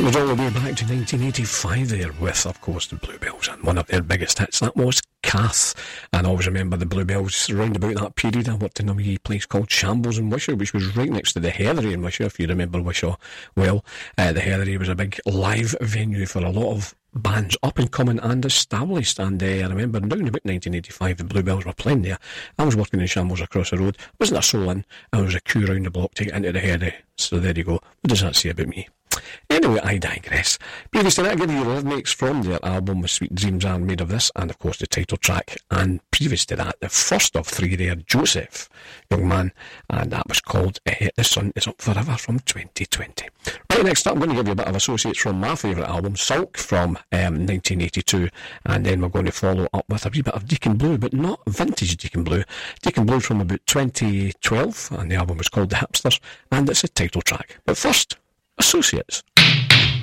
Taking us all the way back to 1985 there with, of course, the Bluebells, and one of their biggest hits, that was Cath. And I always remember the Bluebells round about that period. I worked in a wee place called Shambles in Wishaw, which was right next to the Heathery in Wishaw, if you remember Wishaw well. The Heathery was a big live venue for a lot of bands up and coming and established, and I remember down about 1985 the Bluebells were playing there. I was working in Shambles across the road, wasn't a soul in, and there was a queue round the block to get into the Heathery. So there you go. What does that say about me? Anyway, I digress. Previous to that, I gave you a remix from their album with Sweet Dreams Are Made of This, and of course the title track. And previous to that, the first of three there, Joseph, Young Man, and that was called The Sun Is Up Forever from 2020. Right, next up, I'm going to give you a bit of associates from my favourite album, Sulk, from 1982, and then we're going to follow up with a wee bit of Deacon Blue, but not vintage Deacon Blue. Deacon Blue from about 2012, and the album was called The Hipsters, and it's a title track. But first, associates.